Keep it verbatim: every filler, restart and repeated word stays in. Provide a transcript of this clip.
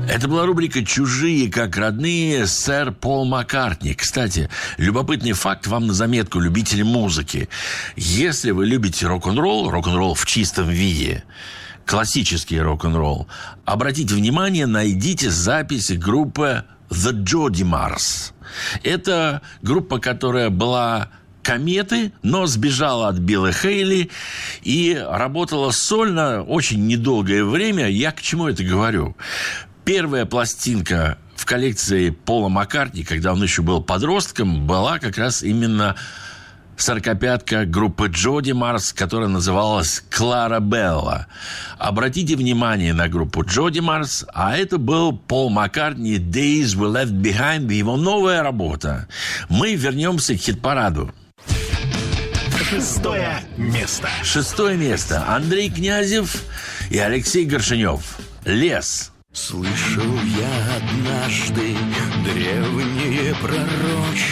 Это была рубрика «Чужие как родные», сэр Пол Маккартни. Кстати, любопытный факт вам на заметку, любители музыки. Если вы любите рок-н-ролл, рок-н-ролл в чистом виде, классический рок-н-ролл, обратите внимание, найдите записи группы The Jodimars. Это группа, которая была кометы, но сбежала от Билла Хейли и работала сольно очень недолгое время. Я к чему это говорю? Первая пластинка в коллекции Пола Маккартни, когда он еще был подростком, была как раз именно сорокопятка группы Jodimars, которая называлась «Кларабелла». Обратите внимание на группу Jodimars, а это был Пол Маккартни «Days We Left Behind», его новая работа. Мы вернемся к хит-параду. Шестое место. Шестое место. Андрей Князев и Алексей Горшенев. «Лес». Слышал я однажды древнее пророчество.